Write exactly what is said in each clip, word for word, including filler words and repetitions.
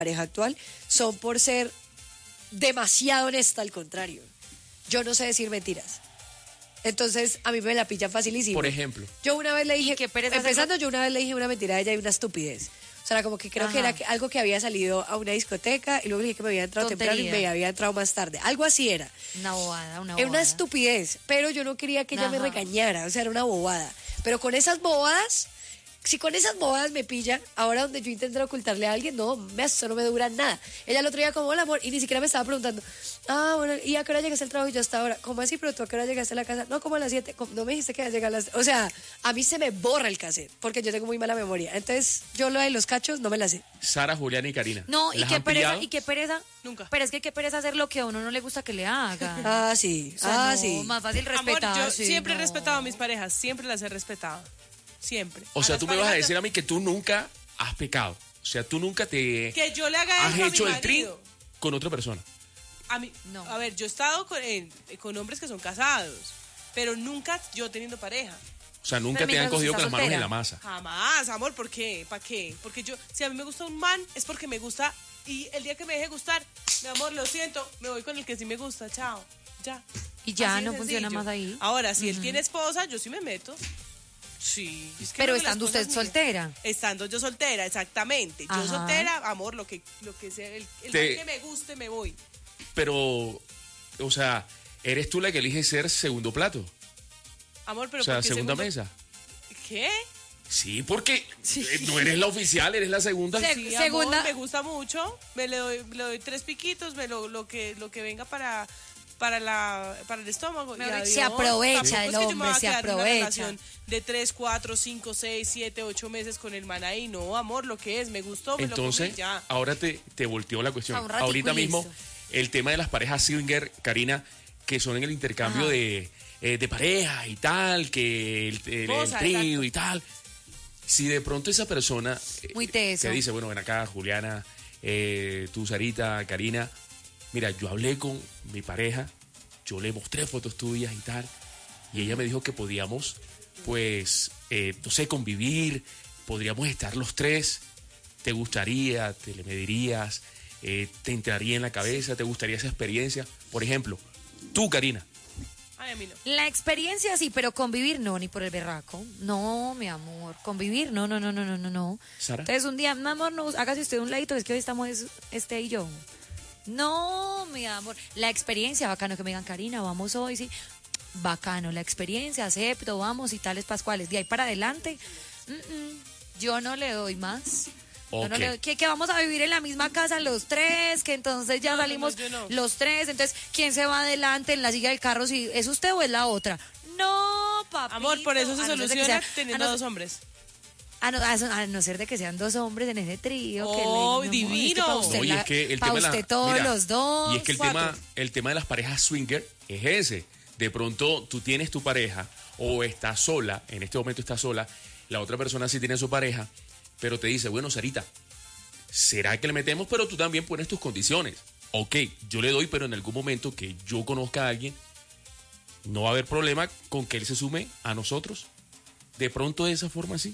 pareja actual son por ser demasiado honesta, al contrario. Yo no sé decir mentiras. Entonces, a mí me la pillan facilísimo. Por ejemplo. Yo una vez le dije, qué pereza empezando, hacerlo? yo una vez le dije una mentira a ella y una estupidez. O sea, era como que creo Ajá. que era que- algo que había salido a una discoteca y luego le dije que me había entrado temprano y Tontería. me había entrado más tarde. Algo así era. Una bobada, una Era bobada. una estupidez, pero yo no quería que ella me Ajá. regañara, o sea, era una bobada. Pero con esas bobadas, si con esas bobadas me pillan, ahora donde yo intenté ocultarle a alguien, no, me- eso no me dura nada. Ella el otro día como, hola amor, y ni siquiera me estaba preguntando, ah, bueno, ¿y a qué hora llegaste al trabajo? Y yo hasta ahora, ¿cómo así? ¿Pero tú a qué hora llegaste a la casa? No, como a las siete, no me dijiste que llegar a las... O sea, a mí se me borra el cassette, porque yo tengo muy mala memoria. Entonces, yo lo de los cachos no me la sé. Sara, Juliana y Karina. No, y ¿las qué han pereza, pillado? y qué pereza. Nunca. Pero es que qué pereza hacer lo que a uno no le gusta que le hagan. Ah, sí, O sea, ah, no, sí. más fácil Amor, respetar. yo sí, siempre he no. respetado a mis parejas, siempre las he respetado. Siempre. O sea, las tú me vas a parejas decir a mí que tú nunca has pecado. O sea, tú nunca te que yo le haga has eso a hecho mi el tri marido. con otra persona. A mí, No. a ver, yo he estado con, en- con hombres que son casados, pero nunca yo teniendo pareja. O sea, nunca Pero te han mientras cogido con estás las manos en soltera. la masa. Jamás, amor, ¿por qué? ¿Para qué? Porque yo, si a mí me gusta un man, es porque me gusta, y el día que me deje gustar, mi amor, lo siento, me voy con el que sí me gusta, chao, ya. Y ya Así de no funciona sencillo. más ahí. Ahora, si él tiene esposa, yo sí me meto. Sí. es que Pero creo que las estando cosas usted fluyen. soltera. Estando yo soltera, exactamente. Yo Ajá. soltera, amor, lo que, lo que sea, el, el Te- que me guste, me voy. Pero, o sea, eres tú la que elige ser segundo plato. Amor, pero O sea, ¿por qué segunda segundo- mesa. ¿Qué? Sí, porque eh, no eres la oficial, eres la segunda. Se- Sí, Segunda- amor, me gusta mucho. Me le doy, le doy tres piquitos, me lo, lo que lo que venga para para la para el estómago. Mejor y dicho, adiós. se aprovecha Tampoco el es que yo me hombre, voy a se quedar en una aprovecha. relación de tres, cuatro, cinco, seis, siete, ocho meses con el man ahí. No, amor, lo que es, me gustó, me Entonces, lo comí, ya. ahora te, te volteó la cuestión. A un ratico Ahorita y mismo, listo. el tema de las parejas swinger, Karina, que son en el intercambio Ajá. de, eh, de parejas y tal, que el, el, el Cosa, trío exacto. y tal. Si de pronto esa persona eh, Muy teso. te dice, bueno, ven acá, Juliana, eh, tú, Sarita, Karina, mira, yo hablé con mi pareja, yo le mostré fotos tuyas y tal, y ella me dijo que podíamos, pues, eh, no sé, convivir, podríamos estar los tres, ¿te gustaría? ¿Te le medirías? Eh, ¿Te entraría en la cabeza? ¿Te gustaría esa experiencia? Por ejemplo, tú, Karina. Ay, a mí no. La experiencia sí, pero convivir no, ni por el berraco. No, mi amor, convivir no, no, no, no, no, no, no. Sara. Entonces un día, mi amor, no, hágase usted un ladito, es que hoy estamos es- este y yo. No, mi amor, la experiencia, bacano que me digan, Karina, vamos hoy, sí. Bacano, la experiencia, acepto, vamos y tales pascuales. De ahí para adelante, mm, mm, yo no le doy más. Yo no Ok. le doy- que, que vamos a vivir en la misma casa los tres, que entonces ya No, no, no, salimos yo no. los tres, entonces, ¿quién se va adelante en la silla del carro? Si es usted o es la otra. No, papito. Amor, por eso se A no ser de que soluciona sea- teniendo a no- dos hombres. A no, a so- a no ser de que sean dos hombres en ese trío. que Oh, le- mi amor, divino. es que pa' usted No, y la- es que el pa' tema de la- usted todos mira, los dos. Y es que el cuatro. tema, el tema de las parejas swinger es ese. De pronto tú tienes tu pareja o estás sola, en este momento estás sola, la otra persona sí tiene su pareja, pero te dice, bueno, Sarita, ¿será que le metemos? Pero tú también pones tus condiciones. Ok, yo le doy, pero en algún momento que yo conozca a alguien, no va a haber problema con que él se sume a nosotros. De pronto de esa forma sí.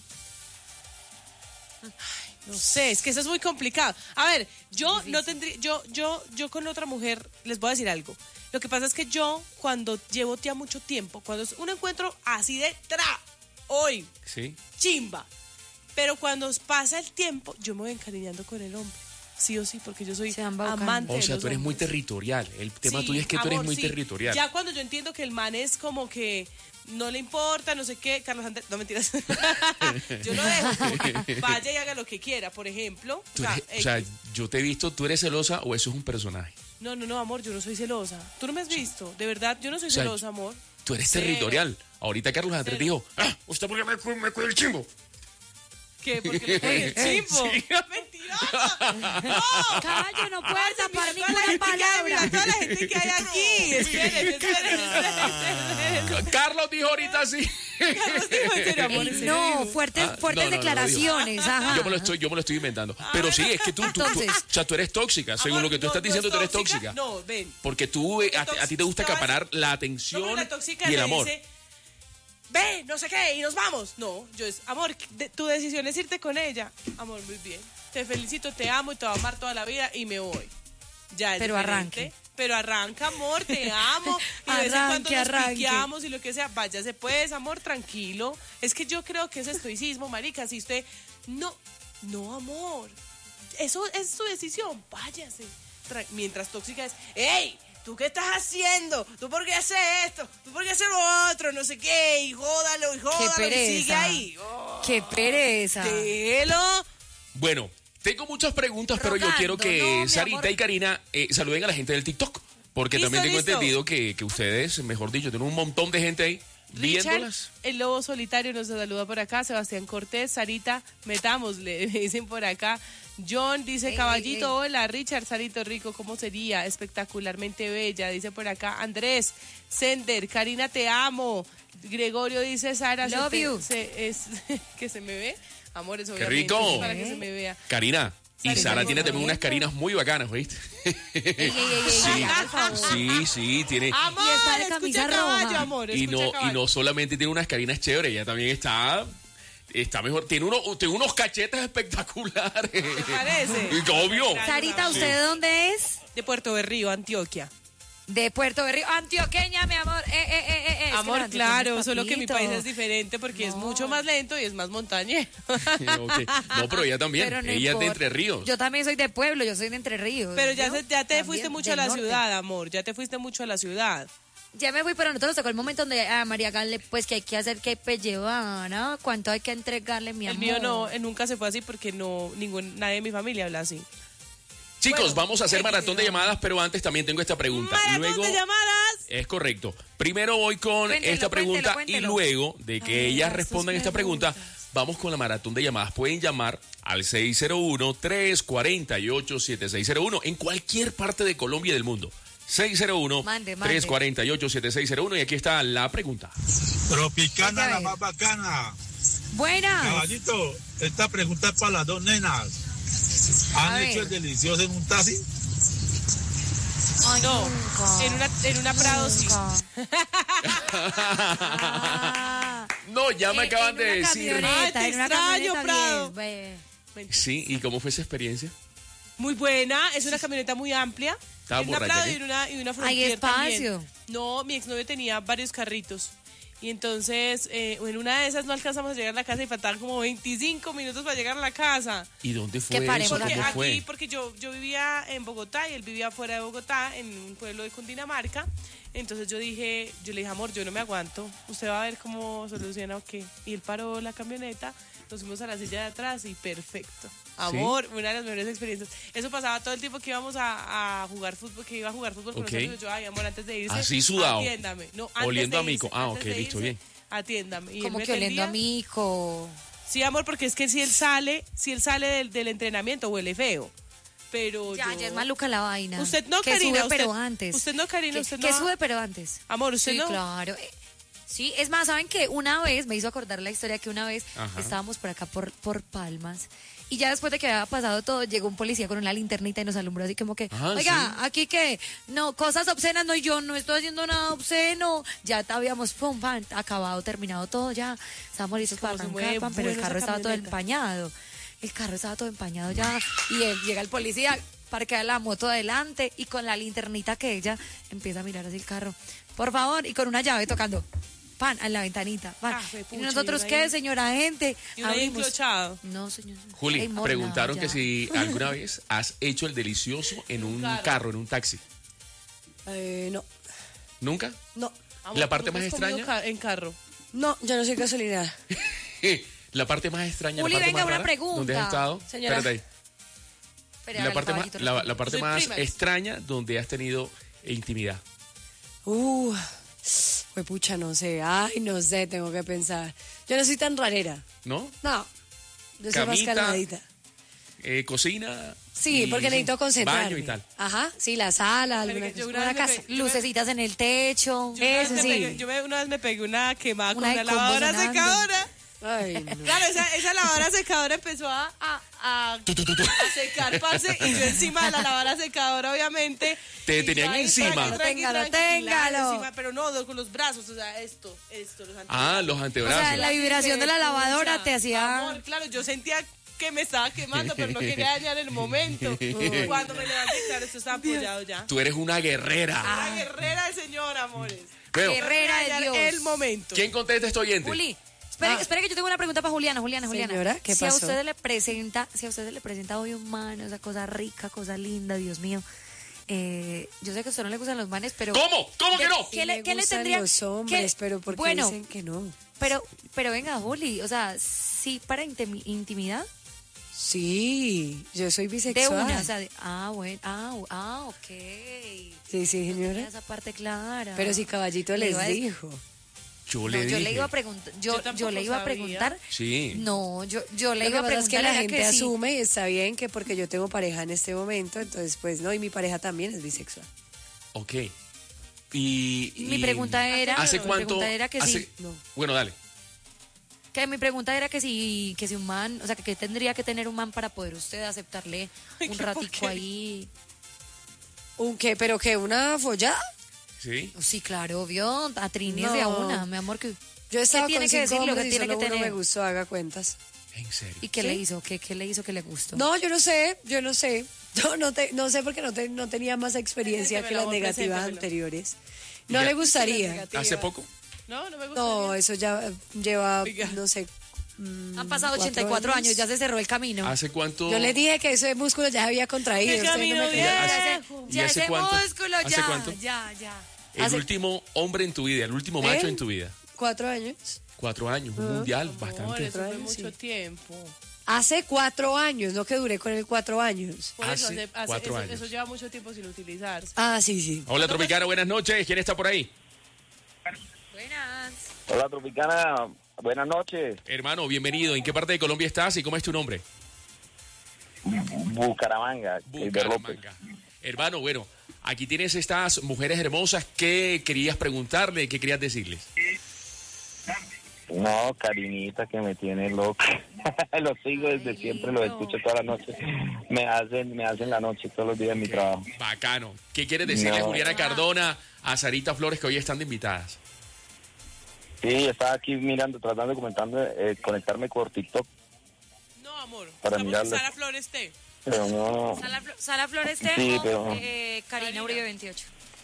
No sé, es que eso es muy complicado. A ver, yo no tendría, yo, yo, yo con otra mujer, les voy a decir algo. Lo que pasa es que yo, cuando llevo ya mucho tiempo, cuando es un encuentro así de tra, hoy, Sí. chimba. Pero cuando pasa el tiempo, yo me voy encariñando con el hombre. Sí o sí, porque yo soy Se van baucando. amante O de sea, los tú eres muy hombres. territorial. El tema Sí, tuyo es que tú eres amor, muy sí. territorial. Ya cuando yo entiendo que el man es como que no le importa, no sé qué, Carlos Andrés, no mentiras. Yo lo dejo. Vaya y haga lo que quiera, por ejemplo. Tú O sea, eres- o sea, X. yo te he visto, ¿tú eres celosa o eso es un personaje? No, no, no, amor, yo no soy celosa. Tú no me has visto, de verdad, yo no soy O sea, celosa, amor. Tú eres Cero. territorial. Ahorita Carlos Andrés Cero. dijo, ah, ¿usted por qué me, cu- me cuida el chimbo? ¿Qué? ¿Por qué le pones el chimbo? ¡Mentirosa! ¡No! Callo, no puede Parce, tapar mira toda la ninguna gente que hay, mira palabra. toda la gente que hay aquí. Espérense, espérense, espérense, espérense. Carlos dijo ahorita sí. Carlos dijo, en serio, amor, Ey, en serio no, dijo. fuertes, Ah, fuertes no, no, no, declaraciones, ajá. Yo me lo estoy, yo me lo estoy inventando. Pero sí, es que tú, tú, tú- Entonces- o sea, tú eres tóxica. Según Amor, lo que tú no, estás no diciendo, es tú eres tóxica. No, ven. Porque tú, eh, a, ti- a ti te gusta Tóxica, acaparar la No, atención porque la tóxica y el le amor. dice, ve, no sé qué, y nos vamos. No, yo es, amor, de- tu decisión es irte con ella. Amor, muy bien. te felicito, te amo y te voy a amar toda la vida y me voy. Ya es Pero diferente. arranque. Pero arranca, amor, te amo. Y de vez en cuando Arranque, nos arranque. piqueamos y lo que sea. Váyase pues, amor, tranquilo. Es que yo creo que es estoicismo, marica. Si usted... No, no, amor. Eso es su decisión. Váyase. Tra- Mientras tóxica es... ¡Ey! ¿Tú qué estás haciendo? ¿Tú por qué haces esto? ¿Tú por qué haces lo otro? No sé qué. Y jódalo, y jódalo. Qué pereza. Y sigue ahí. Oh, ¡Qué pereza! déjelo. Bueno, tengo muchas preguntas, pero yo Rogando, quiero que no, mi Sarita amor. y Karina eh, saluden a la gente del TikTok. Porque Listo, también tengo listo. entendido que, que ustedes, mejor dicho, tienen un montón de gente ahí Richard, viéndolas. el lobo solitario nos saluda por acá. Sebastián Cortés, Sarita, metámosle, me dicen por acá. John dice, Ey, caballito, ey, ey. hola, Richard, Sarito Rico, ¿cómo sería? Espectacularmente bella, dice por acá. Andrés, Sender, Karina, te amo. Gregorio dice, Sara, Love se te- you. se- es, que se me ve. Amores, ¡Qué obviamente, rico! es para que se me vea. Karina. Y Sarita, Sara por tiene también favor. unas carinas muy bacanas, ¿oíste? Ey, ey, ey, ey, Sí, ya, por favor. sí, sí, tiene. Amor, Y está de escucha camisa caballo, roja. amor, Y escucha no, y caballo. no solamente tiene unas carinas chéveres, ella también está. Está mejor, tiene, uno, tiene unos cachetes espectaculares. ¿Te parece? Obvio. Sarita, ¿usted de dónde es? De Puerto Berrío, Antioquia. De Puerto Berrío, antioqueña, mi amor. Eh, eh, eh, eh, es que Amor, los antioqueños, claro, solo que mi papito. país es diferente porque es No. mucho más lento y es más montañero. Ok. No, pero ella también. Pero no ella es de importa. Entre Ríos. Yo también soy de pueblo, yo soy de Entre Ríos. Pero ya, ¿no? se- ya te También fuiste mucho del a la norte. ciudad, amor, ya te fuiste mucho a la ciudad. Ya me fui, pero nosotros nos tocó el momento donde a María Gale, pues que hay que hacer, que hay que llevar, ¿no? ¿Cuánto hay que entregarle, mi El amor? mío no, eh, nunca se fue así porque no ningún nadie de mi familia habla así. Chicos, Bueno, vamos a hacer X, maratón de no. llamadas, pero antes también tengo esta pregunta. ¡Maratón Luego, de llamadas! es correcto. Primero voy con Cuéntelo, esta pregunta cuéntelo, y cuéntelo. luego de que Ay, ellas sus respondan esta pregunta, preguntas. vamos con la maratón de llamadas. Pueden llamar al seis cero uno, tres cuatro ocho, siete seis cero uno en cualquier parte de Colombia y del mundo. seis cero uno, Mande, mande. tres cuatro ocho, siete seis cero uno y aquí está la pregunta. Tropicana, Otra la vez. más bacana. Buenas. Caballito, esta pregunta es para las dos nenas. ¿Han A hecho ver. el delicioso en un taxi? Ay, No, nunca. en una en una Prado sí. Nunca. Ah. No, ya me En- acaban en de una decir. camioneta, Ay, te en una extraño, camioneta Prado. bien, ve. Sí, ¿y cómo fue esa experiencia? Muy buena, es una camioneta muy amplia. Estaba En una borracha, Prado ¿qué? y en una, y una Hay Frontier espacio. también. No, mi exnovio tenía varios carritos. Y entonces, eh, en una de esas no alcanzamos a llegar a la casa y faltaban como veinticinco minutos para llegar a la casa. ¿Y dónde fue Que paremos eso? Porque ¿Cómo aquí, fue? porque yo, yo vivía en Bogotá y él vivía fuera de Bogotá, en un pueblo de Cundinamarca. Entonces yo dije, yo le dije, amor, yo no me aguanto. Usted va a ver cómo soluciona o qué. Y él paró la camioneta, nos fuimos a la silla de atrás y perfecto. Amor, una de las mejores experiencias. Eso pasaba todo el tiempo que íbamos a, a jugar fútbol, que iba a jugar fútbol con Ok. los amigos. Yo, ay, amor, antes de irse. Así sudado. Atiéndame. No, antes Oliendo de a mico. irse, Ah, antes ok, de listo, irse, bien. Atiéndame. Y él Como me que oliendo a atendía. mico. Sí, amor, porque es que si él sale, si él sale del, del entrenamiento huele feo. Pero Ya, yo... ya es maluca la vaina. Usted no, que Karina, sube, usted- pero antes. usted no, Karina, que, usted que no- sube, pero antes. Amor, usted Sí, no. claro. Eh, Sí, es más, ¿saben qué? Una vez, me hizo acordar la historia que una vez Ajá. estábamos por acá, por, por Palmas, y ya después de que había pasado todo, llegó un policía con una linternita y nos alumbró así como que, Ah, oiga, ¿sí? aquí que, no, cosas obscenas, no, y yo no estoy haciendo nada obsceno. Ya habíamos, pum, pam, acabado, terminado todo, ya, estábamos listos para Cómo se arrancar, mueve pam, pero el bueno carro esa estaba todo camioneta. empañado. El carro estaba todo empañado ya, y él, llega el policía, parquea la moto adelante, y con la linternita que ella empieza a mirar así el carro. Por favor, y con una llave tocando. Pan, en la ventanita. Pan. Ah, fue ¿Y pucha, nosotros y uno qué, ahí- señora gente? Y uno ahí Abrimos. enclochado. No, señor. Juli, Ay, morna, preguntaron ya. que si alguna vez has hecho el delicioso en un carro. carro, en un taxi. Eh, no, ¿Nunca? no, Amor, ¿La parte ¿nunca más has comido extraña? ca- en carro. no, yo no soy gasolinera. La parte más extraña, Juli, la parte venga, más una rara, pregunta. ¿dónde has estado? Señora. Espérate ahí. Espere, La hágale, parte, más, caballito, la, responda. la parte Soy más primas. extraña donde has tenido intimidad. Uh, pues pucha, no sé. Ay, no sé, tengo que pensar. Yo no soy tan rarera. ¿No? No, yo soy más Camita, calmadita. Eh, cocina. Sí, y porque necesito concentrarme. Baño y tal. Ajá, sí, la sala, Marica, alguna yo cosa, una como la vez me casa. pe- Lucecitas en el techo. Yo una vez Eso me sí. pegué- yo me- una vez me pegué una quemada con Una de una combo lavadora sonando. secadora. Ay, no. Claro, esa, esa lavadora secadora empezó a, a, a, a secar, parce, y yo encima de la lavadora secadora, obviamente. Te y tenían yo ahí, encima. tranqui, tranqui, Téngalo, tranqui, claro, téngalo. encima, pero no, no, con los brazos, o sea, esto, esto, los Ah, los O antebrazos. sea, la vibración de la lavadora te hacía... Amor, claro, yo sentía que me estaba quemando, pero no quería dañar el momento. Cuando me levanté, claro, esto estaba apoyado ya. Tú eres una guerrera. La guerrera del Señor, amores. Bueno, Guerrera de Dañar Dios. el momento. ¿quién contesta este oyente? Juli, espere, Ah. espere que yo tengo una pregunta para Juliana, Juliana, Juliana. Señora, ¿qué si a pasó? usted le presenta, si a usted le presenta hoy un man, esa cosa rica, cosa linda, Dios mío. Eh, yo sé que a usted no le gustan los manes, pero ¿Cómo? ¿Cómo que no? ¿Qué le- me qué le gustan tendría- los hombres, qué- pero ¿por qué bueno, dicen que no? pero pero venga, Juli, o sea, sí para intimi- intimidad Sí, yo soy de bisexual. una, o sea, de- ah, bueno, ah, ah, ok. Sí, sí, No tenía señora. esa parte clara. Pero si Caballito Le les iba a decir- dijo. Yo No, le yo dije. le iba a preguntar, yo, Yo yo, tampoco le iba a sabía. preguntar. Sí. No, yo, yo le Lo iba que a pasa es preguntar que la era gente que sí. asume y está bien que porque yo tengo pareja en este momento, entonces pues no, y mi pareja también es bisexual. Ok. Y, Mi y- pregunta era, ¿Hace mi cuánto? pregunta era que hace- sí. No. Bueno, dale. Que mi pregunta era que si, que si un man, o sea, que, que tendría que tener un man para poder usted aceptarle Ay, un qué ratico porquería. ahí. ¿Un qué? ¿Pero qué? ¿Una follada? Sí. Sí, claro, obvio, a Trinis de a No. una, mi amor. Que, Yo estaba ¿Qué tiene con que cinco decir? Lo que hombres y tiene solo que uno tener. me gustó, haga cuentas. En serio. ¿Y qué ¿Sí? le hizo? ¿Qué, ¿Qué le hizo que le gustó? No, yo no sé, yo no sé. No, no, te, no sé porque no, te- no tenía más experiencia que Preséntemelo, las amor, negativas preséntemelo. anteriores. No Ya. le gustaría. ¿Hace poco? No, no me gusta. No, eso ya eh, lleva, Oiga. no sé. mm, Han pasado cuatro ochenta y cuatro años, ya se cerró el camino. ¿Hace cuánto? Yo les dije que ese músculo ya se había contraído. ¿Qué ustedes no camino me viene? creen. Ya, ¿Hace- ese- y ya hace ese cuánto? músculo, ¿Hace ya, cuánto? ya, ya. El Hace- último hombre en tu vida, el último macho ¿Eh? en tu vida. Cuatro años. Cuatro años, un mundial, Amor, bastante. eso fue Sí. mucho tiempo. Hace cuatro años, no que duré con él cuatro años. Por eso, Hace hace- hace- cuatro eso, años. eso lleva mucho tiempo sin utilizarse. Ah, sí, sí. Hola, Tropicana, buenas noches. ¿Quién está por ahí? Buenas. Hola, Tropicana. Buenas noches. Hermano, bienvenido. ¿En qué parte de Colombia estás y cómo es tu nombre? Bucaramanga. Eider López. Bucaramanga. Hermano, bueno, aquí tienes estas mujeres hermosas. ¿Qué querías preguntarle? ¿Qué querías decirles? No, Karinita, que me tiene loco. Los sigo desde siempre, los escucho toda la noche. Me hacen, me hacen la noche todos los días en mi trabajo. Bacano. ¿Qué quieres decirle a No. Juliana Cardona, a Sarita Flores, que hoy están de invitadas? Sí, estaba aquí mirando, tratando de comentando, eh, conectarme con TikTok, No, amor. Para Estamos en mirarlo. Sara Flores T. pero no. Sala, Flo- Sala Flores T Sí, o, pero- eh, Karina Uribe veintiocho.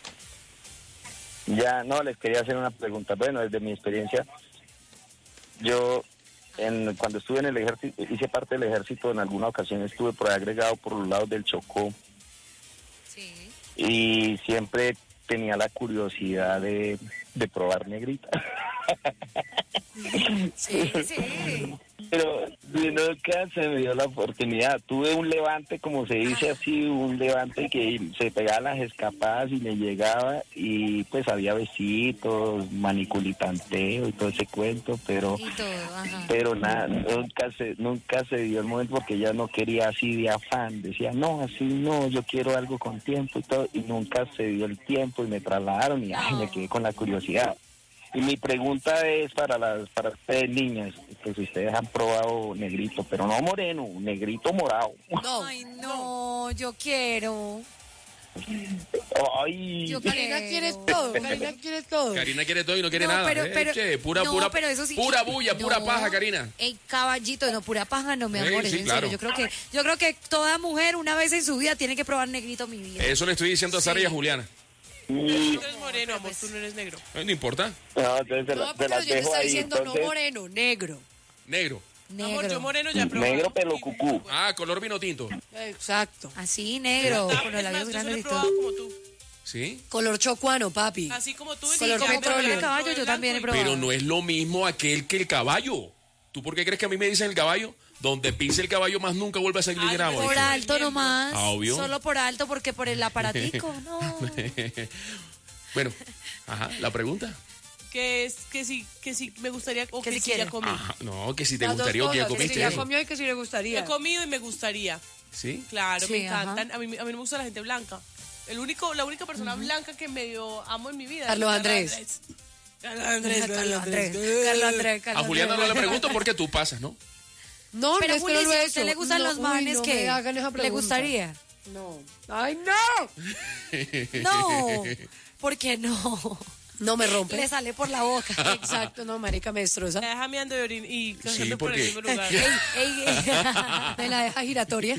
Ya, no, les quería hacer una pregunta. Bueno, desde mi experiencia, yo en, cuando estuve en el ejército, hice parte del ejército, en alguna ocasión estuve por ahí agregado por los lados del Chocó Sí. y siempre tenía la curiosidad de, de probar negrita. Sí, sí. Pero nunca se me dio la oportunidad. Tuve un levante, como se dice así, un levante que se pegaba las escapadas y me llegaba y pues había besitos, maniculitanteo y todo ese cuento, pero Y todo, ajá. pero nada, nunca se nunca se dio el momento porque ella no quería así de afán. Decía, no, así no, yo quiero algo con tiempo y todo. Y nunca se dio el tiempo y me trasladaron y ay, me quedé con la curiosidad. Y mi pregunta es para las para ustedes niñas, que si ustedes han probado negrito, pero no moreno, negrito morado. No. Ay, no, yo quiero. Ay, Yo Karina quiero. quiere todo, Karina quiere todo. Karina quiere todo y no quiere No, nada. pero- ¿eh? pero- Che, pura, no, pura, pero eso sí- pura bulla, pura No. paja, Karina. El caballito, no, pura paja, no, mi Sí, amor, sí, en claro. serio. Yo creo que, yo creo que toda mujer una vez en su vida tiene que probar negrito mi vida. Eso le estoy diciendo a Sara y a Juliana. Tú eres moreno, amor, tú no eres negro. Eh, No importa. no, entonces se, No, la- se pero las yo te dejo estaba ahí. diciendo no Entonces, moreno, negro. Negro. Negro. Amor, yo moreno ya he probado. negro pelo cucú. Ah, color vino tinto. Exacto. Así, negro, Ah, con los es más, labios yo solo grandes he y probado todo. como tú. ¿Sí? Color chocuano, papi. Así como tú. Color ya, petróleo. pero- Caballo, yo también he probado. Pero no es lo mismo aquel que el caballo. ¿Tú por qué crees que a mí me dicen el caballo? Donde pise el caballo más nunca vuelve a salir Ay, grabo. Por alto nomás. Ah, obvio. Solo por alto, porque por el aparatico, no. Bueno, ajá, la pregunta. Que es que sí, que sí me gustaría o Que que, si sí ya quiere. comí. Ajá, no, que si te Las dos gustaría o que ya cosas, comiste si ya eso. comió y que si le gustaría. He comido y me gustaría. ¿Sí? Claro, Sí, me ajá. encantan. A mí, a mí no me gusta la gente blanca. El único, la única persona blanca que medio amo en mi vida. Carlos es Andrés. Carlos Andrés. Carlos Andrés, Carlos Andrés, A Carlos Juliana no le Andrés. pregunto por qué tú pasas, ¿no? No, Pero no es Juli, que si no lo a he usted hecho. le gustan No, los uy, manes, no que me hagan esa ¿le pregunta. gustaría? No. ¡Ay, no! No, ¿por qué no? No me rompe. Le sale por la boca. Exacto, no, marica, me destroza. La deja meando y, orin- y cogiendo por el porque- mismo lugar. Ey, ey, ey. Me la deja giratoria.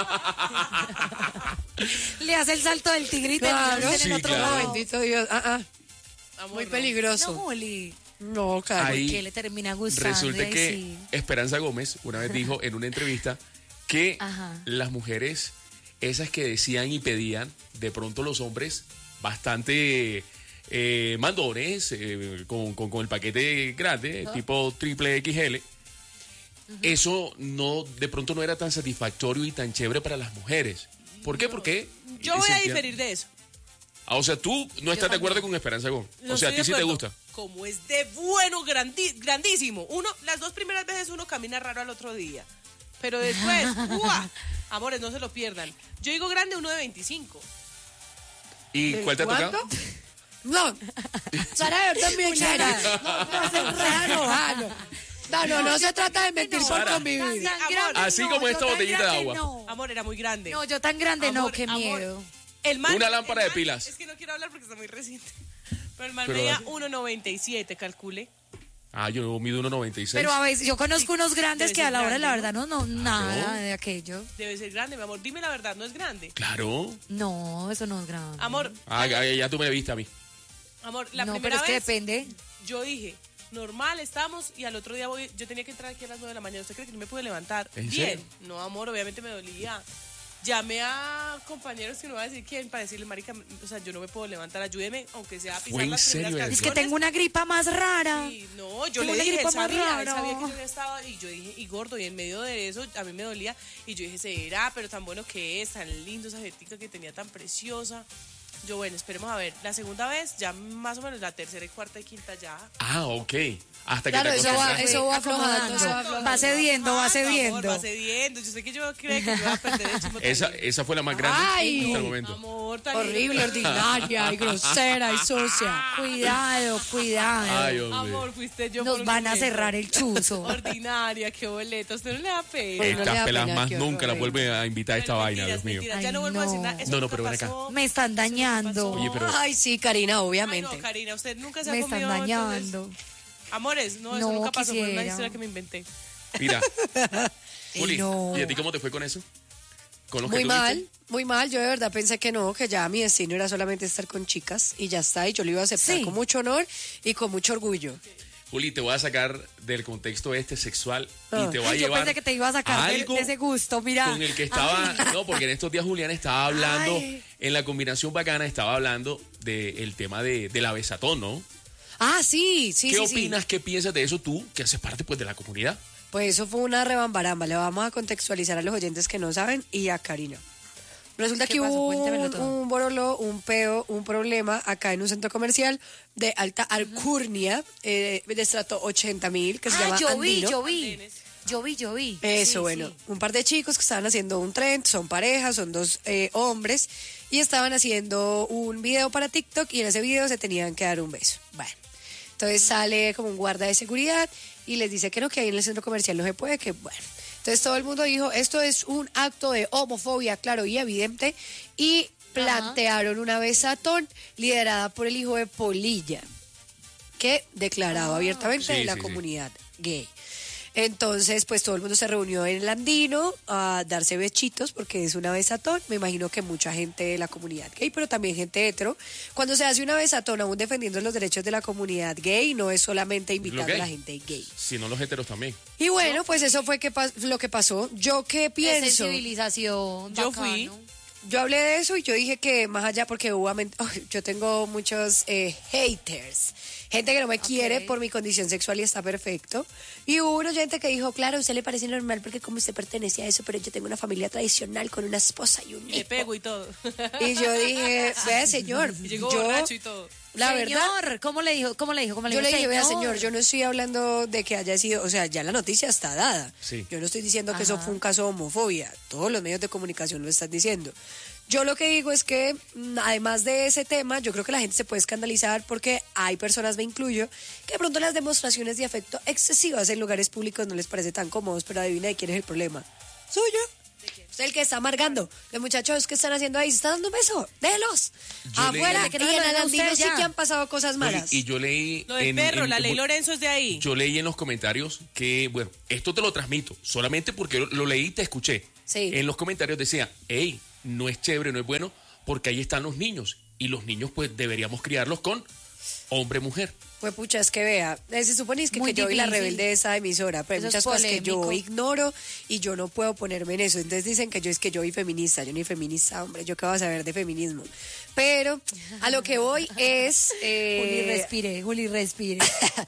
Le hace el salto del tigrito Claro. en el Sí, otro claro. No, lado. bendito Dios. Ah, ah. Amor, Muy no. No, peligroso. Juli. No, claro. Ahí Que le termina gustando. Resulta y que sí. Esperanza Gómez una vez dijo en una entrevista que Ajá. las mujeres, esas que decían y pedían, de pronto los hombres bastante eh, mandones, eh, con, con- con el paquete grande, tipo triple X L, eso no, de pronto no era tan satisfactorio y tan chévere para las mujeres. ¿Por qué? Porque Yo voy a sentían- diferir de eso. Ah, o sea, tú no estás de acuerdo también. con Esperanza Gómez. No O sea, a estoy ti de sí te acuerdo. gusta. Como es de bueno, grandi- grandísimo. Uno, las dos primeras veces uno camina raro al otro día. Pero después, ¡uah! Amores, no se lo pierdan. Yo digo grande, uno de veinticinco. ¿Y cuál te ha tocado? ¿Cuánto? No. Sara, yo también exagerada. No, no, se Sara, no, ah, no. No, no, no se trata de mentir por Sara. convivir. Tan Amor, grande así no, como yo esta tan botellita de grande agua. No. Amor, era muy grande. No, yo tan grande no, Amor, qué amor. miedo. El man- Una lámpara el de man- pilas. Es que no quiero hablar porque está muy reciente. Pero el man Pero medía dale. uno noventa y siete, calcule. Ah, yo mido uno noventa y seis. Pero a veces, yo conozco unos grandes debe que a ser la hora de la grande, verdad no, no, nada de aquello. Debe ser grande, mi amor. Dime la verdad, no es grande. Claro. No, eso no es grande. Amor, Ah, ya, ya tú me viste a mí. amor, la no, pero primera es que vez depende. yo dije, normal, estamos, y al otro día voy, yo tenía que entrar aquí a las nueve de la mañana. ¿Usted cree que no me pude levantar? ¿En Bien. serio? No, amor, obviamente me dolía. Llamé a compañeros que no voy a decir quién para decirle, marica, o sea, yo no me puedo levantar, ayúdeme, aunque sea a pisar ¿Fue en las serio primeras eso? Es que canciones. tengo una gripa más rara. Sí, no, yo Tengo le una dije, él gripa más sabía, él rara. sabía que yo ya estaba, y yo dije, y gordo, y en medio de eso a mí me dolía, y yo dije, será, pero tan bueno que es, tan lindo esa jetica que tenía, tan preciosa. Yo, bueno, esperemos a ver, la segunda vez, ya más o menos la tercera y cuarta y quinta ya. Ah, ok. Hasta que Claro, te eso va, acostumbraste. eso va aflojando, Acomodando. eso va aflojando. Va cediendo, va Ah, mi amor, cediendo. va cediendo, yo sé que yo creo que yo voy a perder el chimo Esa, también. esa fue la más grande Ay. hasta el momento. Amor, tan Horrible, lindo. ordinaria y grosera y sucia. Cuidado, cuidado. Ay, hombre. Amor, fuiste yo Nos por un van a momento. cerrar el chuzo. Ordinaria, qué boleto, usted no le da pena. Ay, no le Estas da pelas pena, más qué nunca las horror. vuelven a invitar a esta Pero vaina, mentiras, Dios mío. mentiras, ya Ay, no vuelvo a decir no. nada. Eso No, no, nunca pero ven acá. pasó. Me están dañando. Oye, pero- Ay, sí, Karina, Ay, obviamente. no, Karina, usted nunca se Me ha están comido. entonces- dañando. Amores, no, eso No, nunca pasó, fue una quisiera. historia que me inventé. Mira, Juli, no. ¿y a ti cómo te fue con eso? ¿Con los que Muy tuviste? mal, muy mal. Yo de verdad pensé que no, que ya mi destino era solamente estar con chicas y ya está. Y yo lo iba a aceptar Sí. con mucho honor y con mucho orgullo. Juli, te voy a sacar del contexto este sexual y te voy a Ay, yo llevar pensé que te iba a sacar de, algo de ese gusto, mira. con el que estaba, no, porque en estos días Julián estaba hablando, Ay. en la combinación bacana estaba hablando del tema de, de la besatón, ¿no? Ah, sí, sí, ¿Qué sí, sí. opinas, qué piensas de eso tú, que haces parte pues de la comunidad? Pues eso fue una rebambaramba. Le vamos a contextualizar a los oyentes que no saben y a Karina. Resulta ¿Qué que pasó? hubo Cuéntemelo un, todo. un borolo, un peo, un problema acá en un centro comercial de alta alcurnia, eh, de estrato ochenta mil, que se Ah, llama yo vi, Andino. yo vi. Yo vi, yo vi. Eso, Sí, bueno, sí. un par de chicos que estaban haciendo un trend, son parejas, son dos eh, hombres, y estaban haciendo un video para TikTok y en ese video se tenían que dar un beso. Bueno, entonces sale como un guarda de seguridad y les dice que no, que ahí en el centro comercial no se puede, que bueno. Entonces todo el mundo dijo, esto es un acto de homofobia, claro y evidente, y plantearon una besatón liderada por el hijo de Polilla, que declaraba abiertamente Sí, de la sí, sí. comunidad gay. Entonces, pues todo el mundo se reunió en el Andino a darse bechitos porque es una besatón. Me imagino que mucha gente de la comunidad gay, pero también gente hetero. Cuando se hace una besatón, aún defendiendo los derechos de la comunidad gay, no es solamente invitando gay. a la gente gay. Si no los heteros también. Y bueno, pues eso fue que pas- lo que pasó. Yo qué Es pienso. civilización. Yo bacano. fui. Yo hablé de eso y yo dije que más allá, porque obviamente yo tengo muchos eh, haters, gente que no me quiere por mi condición sexual y está perfecto. Y hubo una gente que dijo, claro, a usted le parece normal porque como usted pertenece a eso, pero yo tengo una familia tradicional con una esposa y un Y le hijo. pego y todo. Y yo dije, vea señor, Y llegó yo, borracho y todo. la verdad, Señor, ¿cómo le dijo? ¿Cómo le dijo? ¿Cómo le yo le dijo? dije, vea señor, yo no estoy hablando de que haya sido, o sea, ya la noticia está dada. Sí. Yo no estoy diciendo que eso Ajá. fue un caso de homofobia. Todos los medios de comunicación lo están diciendo. Yo lo que digo es que, mm, además de ese tema, yo creo que la gente se puede escandalizar porque hay personas, me incluyo, que de pronto las demostraciones de afecto excesivas en lugares públicos no les parece tan cómodos, pero adivina de quién es el problema. Suyo. Usted el que está amargando. Los muchachos que están haciendo ahí, ¿se están dando un beso? Déjelos. Yo Afuera, leí- y en Usted Andino sí ya. que han pasado cosas malas. Y, y yo leí... Lo del en- perro, en- la ley en- Lorenzo es de ahí. Yo leí en los comentarios que, bueno, esto te lo transmito, solamente porque lo, lo leí y te escuché. Sí. En los comentarios decía, hey, no es chévere, no es bueno, porque ahí están los niños. Y los niños, pues, deberíamos criarlos con hombre-mujer. Pues pucha, es que vea, eh, se supone es que, Muy que yo y la difícil. rebelde de esa emisora, pero hay Eso es muchas cosas que yo polémico. ignoro y yo no puedo ponerme en eso. Entonces dicen que yo es que yo soy feminista, yo ni feminista, hombre, yo qué voy a saber de feminismo. Pero a lo que voy es... eh, Juli, respire, Juli, respire.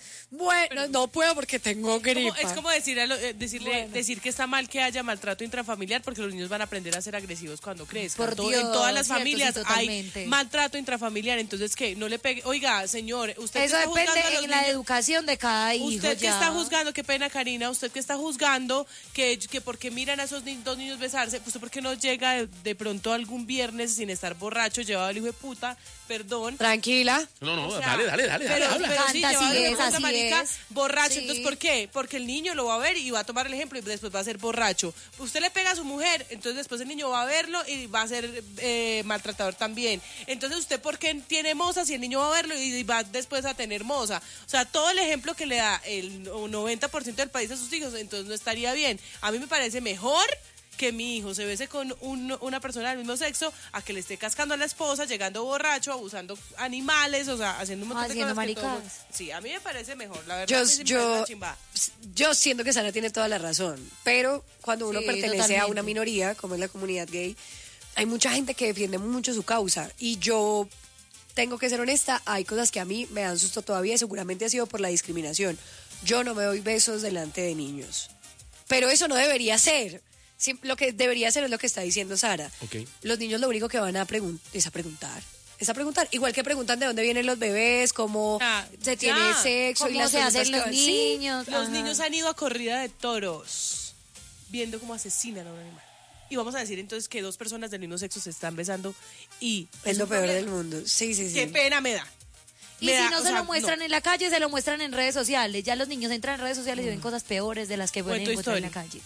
bueno, no puedo porque tengo Como- gripa. es como decir, a lo- eh, decirle, decir que está mal que haya maltrato intrafamiliar porque los niños van a aprender a ser agresivos cuando crezcan. Por To- Dios, en todas las cierto, familias sí, hay totalmente. maltrato intrafamiliar, entonces que no le pegue. Oiga, señor, usted que Eso está juzgando a depende los en la niños- educación de cada hijo. Usted que ya. está juzgando, qué pena Karina, usted que está juzgando que, que porque miran a esos ni- dos niños besarse, pues usted por qué no llega de, de pronto algún viernes sin estar borracho, llevado al hijo de puta, perdón. Tranquila. No, no, O sea, dale, dale, dale, dale, pero, habla. pero sí, Canta, llevado así al hijo de es, puta, así marica, es. borracho. Sí. Entonces, ¿por qué? Porque el niño lo va a ver y va a tomar el ejemplo y después va a ser borracho. Usted le pega a su mujer, entonces después el niño va a verlo y va a ser eh, maltratador también. Entonces, ¿usted por qué tiene moza si el niño va a verlo y va después a tener moza? O sea, todo el ejemplo que le da el noventa por ciento del país a sus hijos, entonces no estaría bien. A mí me parece mejor que mi hijo se bese con un- una persona del mismo sexo a que le esté cascando a la esposa, llegando borracho, abusando animales, o sea, haciendo un montón de Haciendo cosas que todo- maricadas. Sí, a mí me parece mejor, la verdad. Yo, a mí sí me parece yo, una chimba. yo siento que Sara tiene toda la razón, pero cuando uno Sí, pertenece a totalmente. una minoría, como es la comunidad gay, hay mucha gente que defiende mucho su causa y yo tengo que ser honesta, hay cosas que a mí me dan susto todavía y seguramente ha sido por la discriminación. Yo no me doy besos delante de niños, pero eso no debería ser. Sí, lo que debería ser es lo que está diciendo Sara. Ok. Los niños lo único que van a preguntar es a preguntar. Es a preguntar. Igual que preguntan de dónde vienen los bebés, cómo Ah, se ya. tiene sexo y ¿Cómo las se hacen preguntas los que van- Sí. niños? Los Ajá. niños han ido a corrida de toros, viendo cómo asesinan a un animal. Y vamos a decir entonces que dos personas del mismo sexo se están besando y... Es lo un peor problema. del mundo. Sí, sí, sí. Qué pena me da. Y Me si da, no o se sea, lo muestran no. en la calle, se lo muestran en redes sociales. Ya los niños entran en redes sociales y ven cosas peores de las que pueden O en Toy encontrar en la Story. calle.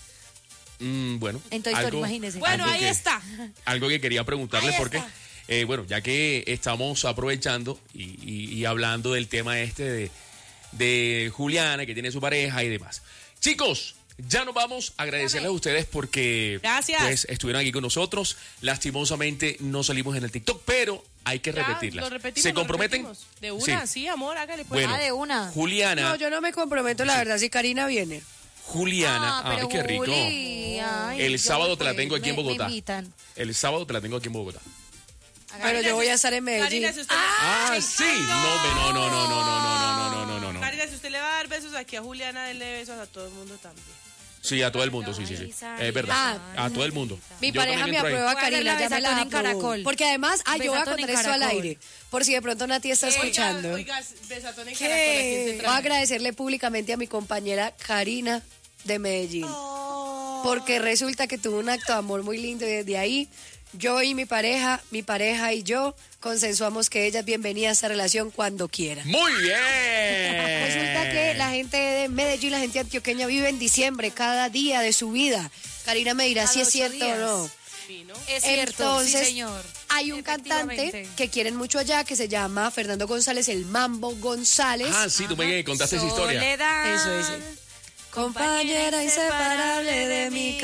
Mm, bueno. En Toy Story, algo- imagínese. Bueno, algo ahí que- está. Algo que quería preguntarle Ahí porque, está. eh, bueno, ya que estamos aprovechando y, y- y hablando del tema este de, de Juliana, que tiene su pareja y demás. Chicos, ya nos vamos a agradecerles a ustedes porque Gracias. pues, estuvieron aquí con nosotros. Lastimosamente no salimos en el TikTok, pero hay que Ya, repetirlas. lo repetimos, ¿Se lo comprometen? repetimos. De una, sí, amor, hágale pues. Bueno, Ah, de una. Juliana, No, yo no me comprometo, la verdad, si Karina viene. Juliana, Ah, pero ay, qué rico. Juli, ay, El yo sábado te la pues, tengo aquí en me- me Bogotá. invitan. El sábado te la tengo aquí en Bogotá. Pero yo voy a estar en Medellín. Karina, si usted, Ah, sí. No, ve, no, no, no, no, no, no, no, no, no, no. Karina, si usted le va a dar besos aquí a Juliana, denle besos a todo el mundo también. Sí, a todo el mundo, sí, sí, sí. Es verdad. A todo el mundo. Mi Yo pareja también me entro ahí. aprueba, Voy a hacer Karina, la ya me la besatón en aprobó. Caracol. Porque además, ay, yo voy a Besatón contar en esto al Caracol. aire, por si de pronto Nati está escuchando. Oiga, oiga, besatón en ¿Qué? Caracol, ¿a quién se Voy a trae? agradecerle públicamente a mi compañera Karina de Medellín. Oh. Porque resulta que tuvo un acto de amor muy lindo y desde ahí yo y mi pareja, mi pareja y yo consensuamos que ella es bienvenida a esta relación cuando quiera. Muy bien. Resulta que la gente de Medellín, la gente antioqueña vive en diciembre cada día de su vida. Karina me dirá Cada si es ocho cierto días. o no. Vino. Es cierto, sí, Entonces, señor. hay un cantante Efectivamente. que quieren mucho allá que se llama Fernando González, el Mambo González. Ah, sí, tú me contaste esa historia. Soledad. Eso es. Compañera inseparable de mi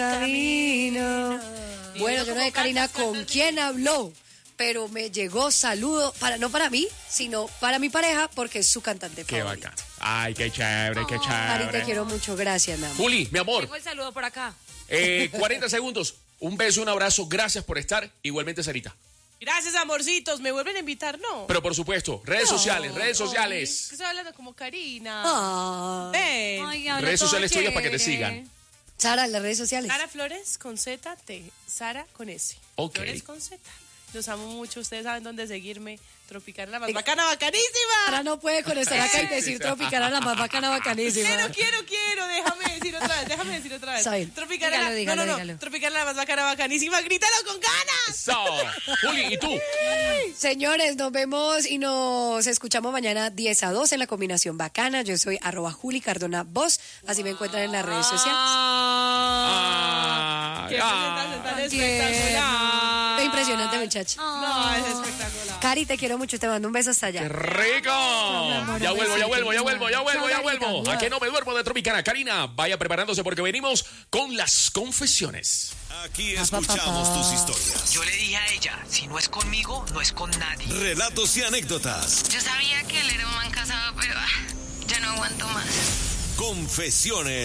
camino. Bueno, yo no sé, Karina, con quién habló, pero me llegó saludo, para no para mí, sino para mi pareja, porque es su cantante Qué favorito. bacán. Ay, qué chévere, qué Cari, te chévere. quiero mucho, gracias, mi amor. Juli, mi amor, Tengo el saludo por acá. eh, cuarenta segundos. Un beso, un abrazo. Gracias por estar. Igualmente, Sarita. Gracias, amorcitos. ¿Me vuelven a invitar? No. Pero por supuesto, redes sociales, redes ¿Qué sociales. estoy hablando como Karina? Ah, Ven. Ay, habla Redes todo sociales tuyas para que te chévere. sigan. Sara, en las redes sociales. Sara Flores con Z, T. Sara con S. Ok. Flores con Z. Los amo mucho. Ustedes saben dónde seguirme. Tropical, la más bacana, bacanísima. Sara no puede con estar acá y decir tropical a la más bacana, bacanísima. Quiero, quiero, quiero. Déjame decir otra vez. Déjame decir otra vez. Está bien. Tropical, Dígalo, la, dígalo, no, no, no. dígalo. Tropical, la más bacana, bacanísima. Grítalo con ganas. So, Juli, ¿y tú? Señores, nos vemos y nos escuchamos mañana diez a dos en la combinación bacana. Yo soy arroba Juli Cardona Voz. Así me encuentran en las redes sociales. Ah, Qué Ah. presentación tan Tierno. espectacular. Es impresionante, muchacho. No, es espectacular. Cari, te quiero mucho, te mando un beso hasta allá. ¡Qué rico! amor, Ya un vuelvo, ya besito, vuelvo, ya linda. vuelvo, ya vuelvo, ya Chao, vuelvo. Carita. ¿A qué no me duermo de Tropicana? Karina, vaya preparándose porque venimos con las confesiones. Aquí Pa, pa, pa, escuchamos pa. tus historias, Yo le dije a ella, si no es conmigo, no es con nadie. relatos y anécdotas. Yo sabía que él era un man casado, pero ah, ya no aguanto más. Confesiones.